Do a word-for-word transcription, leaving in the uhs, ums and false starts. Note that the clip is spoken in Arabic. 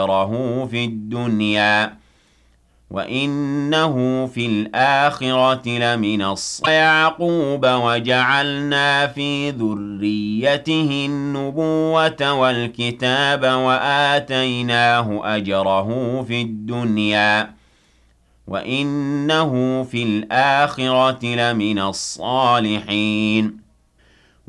أجره في الدنيا وإنه في الآخرة لمن الصالحين. يعقوب وجعلنا في ذريته النبوة والكتاب وآتيناه أجره في الدنيا وإنه في الآخرة لمن الصالحين.